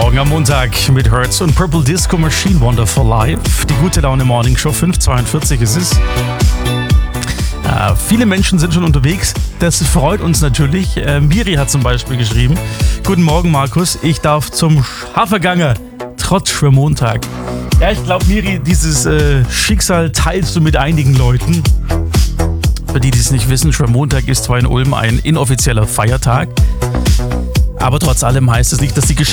Morgen am Montag mit Hertz und Purple Disco Machine Wonderful Life. Die gute Laune Morning Show, 5:42 ist es. Viele Menschen sind schon unterwegs. Das freut uns natürlich. Miri hat zum Beispiel geschrieben: Guten Morgen, Markus. Ich darf zum Schaffergange, trotz Schwermontag. Ja, ich glaube, Miri, dieses Schicksal teilst du mit einigen Leuten. Für die es nicht wissen, Schwermontag ist zwar in Ulm ein inoffizieller Feiertag, aber trotz allem heißt es nicht, dass die